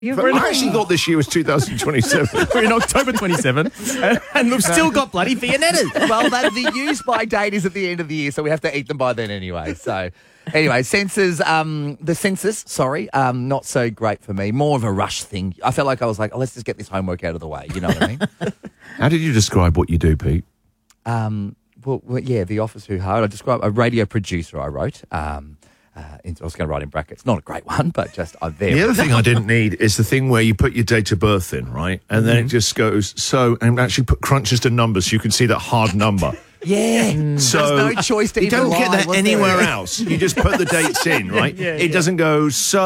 I actually thought this year was 2027. We're in October 27 and we've still got bloody Viennettas. Well, the use-by date is at the end of the year, so we have to eat them by then anyway. So, anyway, the census, not so great for me. More of a rush thing. I felt like I was like, let's just get this homework out of the way. You know what I mean? How did you describe what you do, Pete? The Office Who Hard. I described a radio producer. I wrote. I was going to write in brackets. Not a great one, but just there. The other thing I didn't need is the thing where you put your date of birth in, right? And then it just goes, and actually crunches to numbers so you can see that hard number. Yeah. So there's no choice to you even don't get lie, that anywhere else. You just put the dates in, right? It doesn't go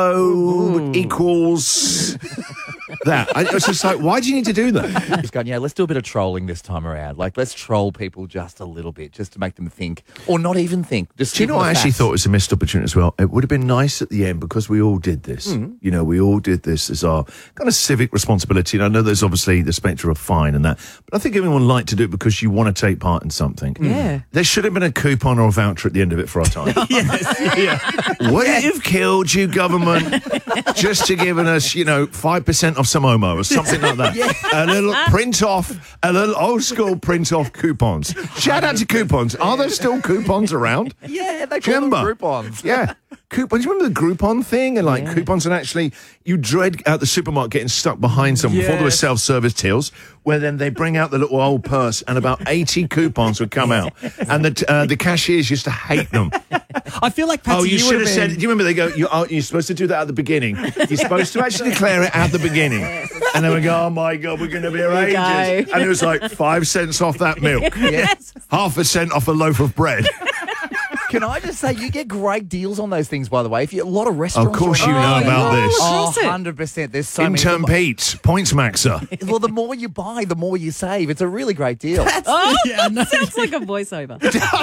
equals that. I was just like, why do you need to do that? He's going, let's do a bit of trolling this time around. Like, let's troll people just a little bit, just to make them think, or not even think. Just do you know what I actually thought was a missed opportunity as well? It would have been nice at the end because we all did this. You know, we all did this as our kind of civic responsibility. And I know there's obviously the spectre of fine and that, but I think everyone liked to do it because you want to take part in something. Yeah. There should have been a coupon or a voucher at the end of it for our time. Would it have killed you, government, just to giving us, 5% off some Omo or something like that? A little old school print off coupons. Shout out to coupons. Are there still coupons around? Yeah, they call them Groupons. Yeah. Coupons. Do you remember the Groupon thing? And coupons, and actually you dread out the supermarket getting stuck behind someone before there were self-service tills, where then they bring out the little old purse and about 80 coupons would come out. And the cashiers used to hate them. I feel like, Patsy, you should have said, do you remember they go, you're supposed to do that at the beginning. You're supposed to actually declare it at the beginning. And then we go, oh my God, we're going to be here ages. And it was like 5 cents off that milk. Half a cent off a loaf of bread. Can I just say, you get great deals on those things, by the way. A lot of restaurants... Of course you know about this. Oh, 100%. There's so many... Intern Pete's, Points Maxer. Well, the more you buy, the more you save. It's a really great deal. Sounds like a voiceover.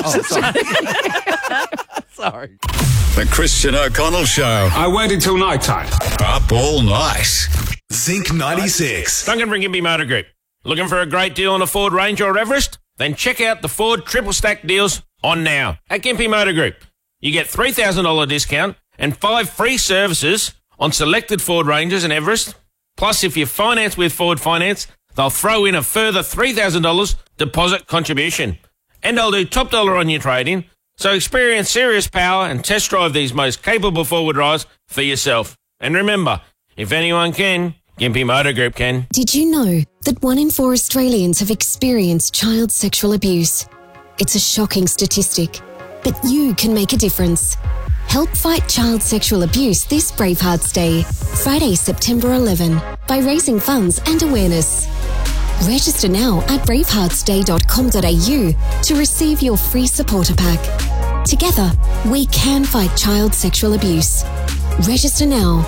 Sorry. The Christian O'Connell Show. I waited till night time. Up all night. Zinc 96. Duncan from Gympie Motor Group. Looking for a great deal on a Ford Ranger or Everest? Then check out the Ford Triple Stack deals on now at Gympie Motor Group. You get $3,000 discount and 5 free services on selected Ford Rangers and Everest. Plus, if you finance with Ford Finance, they'll throw in a further $3,000 deposit contribution. And they'll do top dollar on your trade-in. So experience serious power and test drive these most capable four-wheel drives for yourself. And remember, if anyone can, Gympie Motor Group can. Did you know that 1 in 4 Australians have experienced child sexual abuse? It's a shocking statistic, but you can make a difference. Help fight child sexual abuse this Bravehearts Day, Friday, September 11, by raising funds and awareness. Register now at braveheartsday.com.au to receive your free supporter pack. Together, we can fight child sexual abuse. Register now,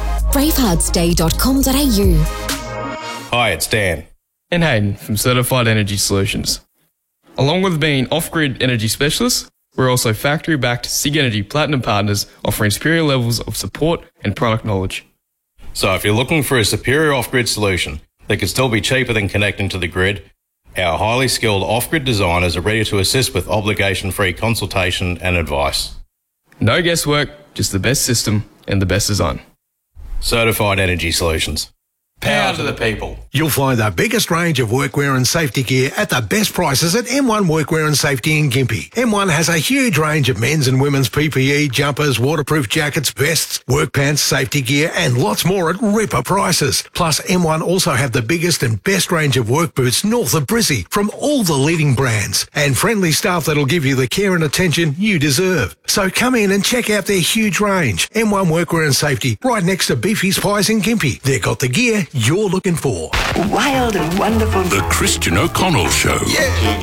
braveheartsday.com.au. Hi, it's Dan. And Hayden from Certified Energy Solutions. Along with being off-grid energy specialists, we're also factory-backed SIG Energy Platinum partners offering superior levels of support and product knowledge. So if you're looking for a superior off-grid solution that can still be cheaper than connecting to the grid, our highly skilled off-grid designers are ready to assist with obligation-free consultation and advice. No guesswork, just the best system and the best design. Certified Energy Solutions. Power to the people. You'll find the biggest range of workwear and safety gear at the best prices at M1 Workwear and Safety in Gympie. M1 has a huge range of men's and women's PPE, jumpers, waterproof jackets, vests, work pants, safety gear, and lots more at ripper prices. Plus, M1 also have the biggest and best range of work boots north of Brizzy from all the leading brands, and friendly staff that'll give you the care and attention you deserve. So come in and check out their huge range. M1 Workwear and Safety, right next to Beefy's Pies in Gympie. They've got the gear you're looking for. Wild and wonderful. The Christian O'Connell Show. Yeah.